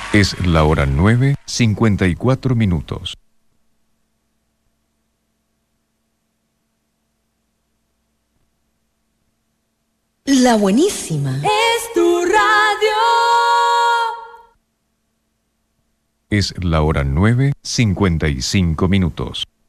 Es la hora 9:54. La buenísima. Es tu radio. Es la hora 9:55.